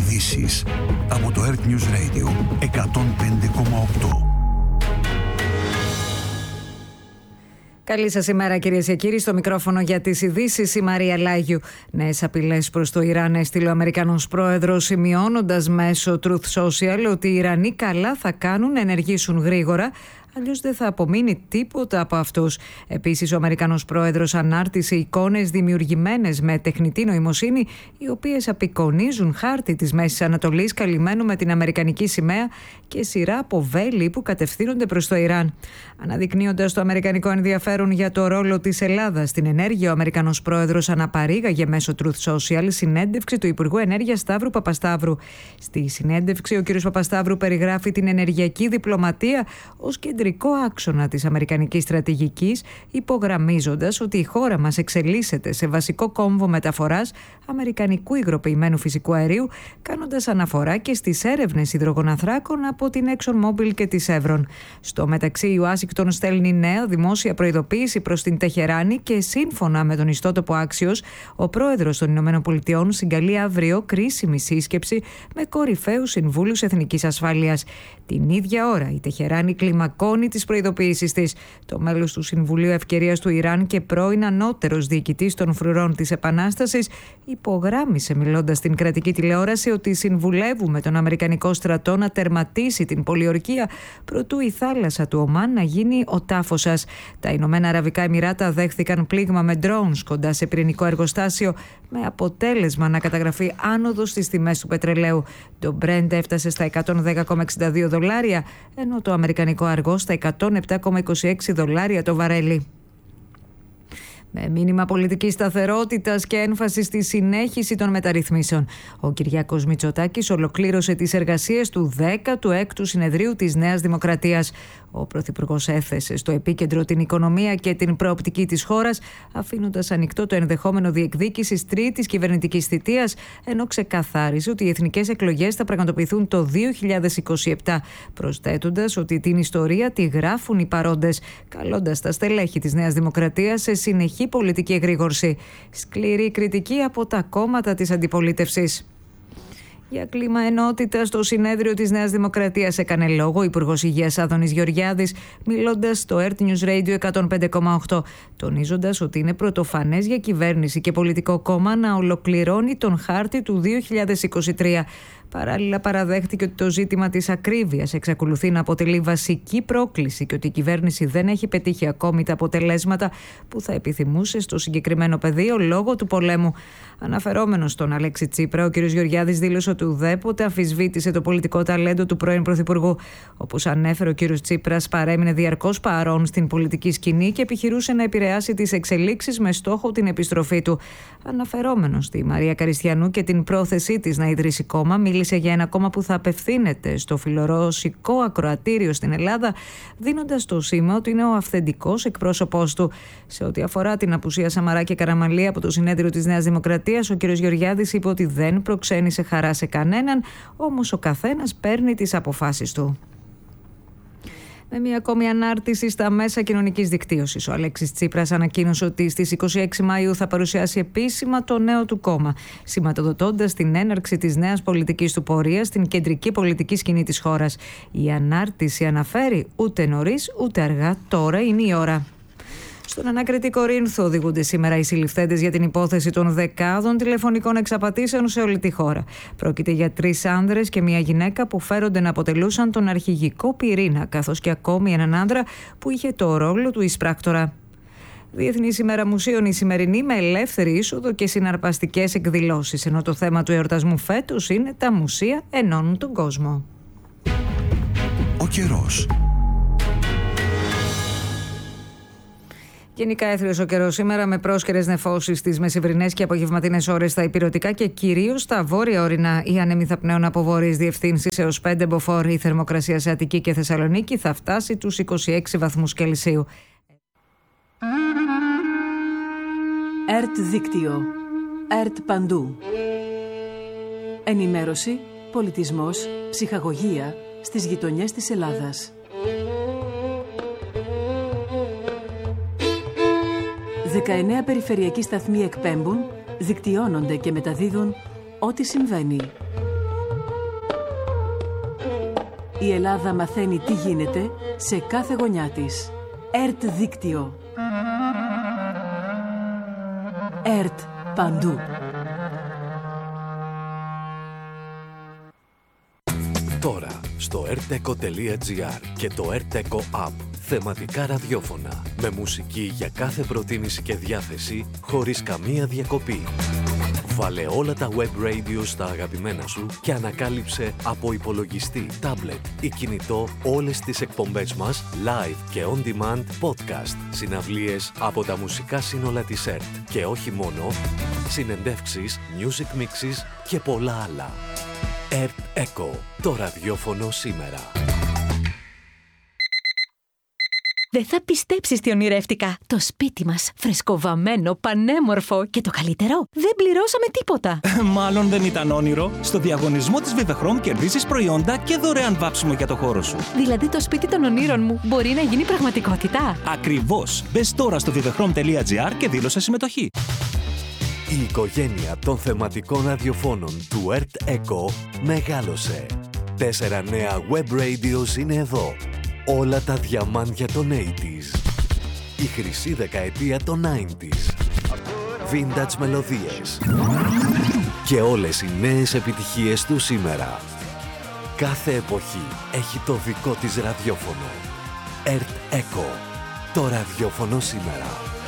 Ειδήσεις από το Earth News Radio 105,8. Καλή σας ημέρα, κυρίες και κύριοι. Στο μικρόφωνο για τις ειδήσεις η Μαρία Λάγιου. Νέες απειλές προς το Ιράν έστειλε ο Αμερικανός πρόεδρος, σημειώνοντας μέσω Truth Social ότι οι Ιρανοί καλά θα κάνουν να ενεργήσουν γρήγορα, αλλιώς δεν θα απομείνει τίποτα από αυτούς. Επίσης, ο Αμερικανός πρόεδρος ανάρτησε εικόνες δημιουργημένες με τεχνητή νοημοσύνη, οι οποίες απεικονίζουν χάρτη της Μέσης Ανατολής καλυμμένο με την αμερικανική σημαία και σειρά από βέλη που κατευθύνονται προς το Ιράν. Αναδεικνύοντας το αμερικανικό ενδιαφέρον για το ρόλο της Ελλάδας στην ενέργεια, ο Αμερικανός πρόεδρος αναπαρήγαγε μέσω Truth Social συνέντευξη του Υπουργού Ενέργειας Σταύρου Παπασταύρου. Στη συνέντευξη, ο κ. Παπασταύρου περιγράφει την ενεργειακή διπλωματία ως κεντρικό άξονα της αμερικανικής στρατηγικής, υπογραμμίζοντας ότι η χώρα μας εξελίσσεται σε βασικό κόμβο μεταφοράς αμερικανικού υγροποιημένου φυσικού αερίου, κάνοντας αναφορά και στις έρευνες υδρογοναθράκων από την ExxonMobil και τη Chevron. Στο μεταξύ, η Ουάσιγκτον στέλνει νέα δημόσια προειδοποίηση προς την Τεχεράνη και σύμφωνα με τον ιστότοπο Axios, ο πρόεδρος των ΗΠΑ συγκαλεί αύριο κρίσιμη σύσκεψη με κορυφαίους συμβούλους εθνικής ασφάλειας. Την ίδια ώρα, η Τεχεράνη κλιμακώνει τις προειδοποιήσεις της. Το μέλος του Συμβουλίου Ευκαιρίας του Ιράν και πρώην ανώτερος διοικητής των φρουρών της Επανάστασης υπογράμμισε, μιλώντας στην κρατική τηλεόραση, ότι συμβουλεύουμε τον Αμερικανικό στρατό να τερματίσει την πολιορκία προτού η θάλασσα του Ομάν να γίνει ο τάφος σας. Τα Ηνωμένα Αραβικά Εμιράτα δέχθηκαν πλήγμα με drones κοντά σε πυρηνικό εργοστάσιο, με αποτέλεσμα να καταγραφεί άνοδος στις τιμές του πετρελαίου. Το Brent έφτασε στα $110,62, ενώ το αμερικανικό αργό στα $107,26 το βαρέλι. Με μήνυμα πολιτικής σταθερότητας και έμφαση στη συνέχιση των μεταρρυθμίσεων, ο Κυριάκος Μητσοτάκης ολοκλήρωσε τις εργασίες του 16ου συνεδρίου της Νέας Δημοκρατίας. Ο Πρωθυπουργός έθεσε στο επίκεντρο την οικονομία και την προοπτική της χώρας, αφήνοντας ανοιχτό το ενδεχόμενο διεκδίκησης τρίτης κυβερνητικής θητείας, ενώ ξεκαθάρισε ότι οι εθνικές εκλογές θα πραγματοποιηθούν το 2027, προσθέτοντας ότι την ιστορία τη γράφουν οι παρόντες, καλώντας τα στελέχη της Νέας Δημοκρατίας σε συνεχή πολιτική εγρήγορση. Σκληρή κριτική από τα κόμματα της αντιπολίτευσης. Για κλίμα ενότητα στο συνέδριο της Νέας Δημοκρατίας έκανε λόγο ο Υπουργός Υγείας Άδωνης Γεωργιάδης, μιλώντας στο Earth News Radio 105,8, τονίζοντας ότι είναι πρωτοφανές για κυβέρνηση και πολιτικό κόμμα να ολοκληρώνει τον χάρτη του 2023. Παράλληλα, παραδέχτηκε ότι το ζήτημα της ακρίβειας εξακολουθεί να αποτελεί βασική πρόκληση και ότι η κυβέρνηση δεν έχει πετύχει ακόμη τα αποτελέσματα που θα επιθυμούσε στο συγκεκριμένο πεδίο λόγω του πολέμου. Αναφερόμενος στον Αλέξη Τσίπρα, ο κ. Γεωργιάδης δήλωσε ότι ουδέποτε αμφισβήτησε το πολιτικό ταλέντο του πρώην Πρωθυπουργού. Όπως ανέφερε, ο κ. Τσίπρας παρέμεινε διαρκώς παρόν στην πολιτική σκηνή και επιχειρούσε να επηρεάσει τις εξελίξεις με στόχο την επιστροφή του. Αναφερόμενος στη Μαρία Καριστιανού και την πρόθεσή της να ιδρύσει κόμμα, μίλησε για ένα κόμμα που θα απευθύνεται στο φιλορωσικό ακροατήριο στην Ελλάδα, δίνοντας το σήμα ότι είναι ο αυθεντικός εκπρόσωπός του. Σε ό,τι αφορά την απουσία Σαμαρά και Καραμανλή από το συνέδριο της Νέας Δημοκρατίας, ο κ. Γεωργιάδης είπε ότι δεν προξένησε χαρά σε κανέναν, όμως ο καθένας παίρνει τις αποφάσεις του. Με μια ακόμη ανάρτηση στα μέσα κοινωνικής δικτύωσης, ο Αλέξης Τσίπρας ανακοίνωσε ότι στις 26 Μαΐου θα παρουσιάσει επίσημα το νέο του κόμμα, σηματοδοτώντας την έναρξη της νέας πολιτικής του πορείας στην κεντρική πολιτική σκηνή της χώρας. Η ανάρτηση αναφέρει ούτε νωρίς ούτε αργά, τώρα είναι η ώρα. Στον ανάκρητη Κορίνθο οδηγούνται σήμερα οι συλληφθέντες για την υπόθεση των δεκάδων τηλεφωνικών εξαπατήσεων σε όλη τη χώρα. Πρόκειται για 3 άνδρες και μια γυναίκα που φέρονται να αποτελούσαν τον αρχηγικό πυρήνα, καθώς και ακόμη έναν άνδρα που είχε το ρόλο του εισπράκτορα. Διεθνής ημέρα μουσείων η σημερινή, με ελεύθερη είσοδο και συναρπαστικές εκδηλώσεις, ενώ το θέμα του εορτασμού φέτος είναι τα μουσεία ενώνουν τον κόσμο. Ο καιρός. Γενικά έθριος ο καιρός σήμερα, με πρόσκαιρες νεφώσεις στις μεσημβρινές και απογευματινές ώρες στα ηπειρωτικά και κυρίως στα βόρεια ορεινά. Οι άνεμοι θα πνέουν από βόρειες διευθύνσεις έως 5 μποφόρ. Η θερμοκρασία σε Αττική και Θεσσαλονίκη θα φτάσει τους 26 βαθμούς Κελσίου. ΕΡΤ δίκτυο. ΕΡΤ παντού. Ενημέρωση, πολιτισμός, ψυχαγωγία στις γειτονιές της Ελλάδας. 19 περιφερειακοί σταθμοί εκπέμπουν, δικτυώνονται και μεταδίδουν ό,τι συμβαίνει. Η Ελλάδα μαθαίνει τι γίνεται σε κάθε γωνιά της. ΕΡΤ Δίκτυο. ΕΡΤ παντού. Τώρα στο rteco.gr και το rteco app. Θεματικά ραδιόφωνα με μουσική για κάθε προτίμηση και διάθεση χωρίς καμία διακοπή. Βάλε όλα τα web radio στα αγαπημένα σου και ανακάλυψε από υπολογιστή, τάμπλετ ή κινητό όλες τις εκπομπές μας live και on demand podcast, συναυλίες από τα μουσικά σύνολα της ΕΡΤ και όχι μόνο, συνεντεύξεις, music mixes και πολλά άλλα. ΕΡΤ ΕΚΟ, το ραδιόφωνο σήμερα. Δεν θα πιστέψεις τι ονειρεύτηκα. Το σπίτι μας, φρεσκοβαμμένο, πανέμορφο και το καλύτερο, δεν πληρώσαμε τίποτα. Μάλλον δεν ήταν όνειρο. Στο διαγωνισμό της Vivechrome κερδίζεις προϊόντα και δωρεάν βάψιμο για το χώρο σου. Δηλαδή το σπίτι των ονείρων μου μπορεί να γίνει πραγματικότητα. Ακριβώς. Μπες τώρα στο vivechrome.gr και δήλωσε συμμετοχή. Η οικογένεια των θεματικών ραδιοφώνων του ΕΡΤ ΕΚΟ μεγάλωσε. 4 νέα web radios είναι εδώ. Όλα τα διαμάντια των 80s. Η χρυσή δεκαετία των 90s. Vintage μελωδίες. Και όλες οι νέες επιτυχίες του σήμερα. Κάθε εποχή έχει το δικό της ραδιόφωνο. ΕΡΤ ΕΚΟ. Το ραδιόφωνο σήμερα.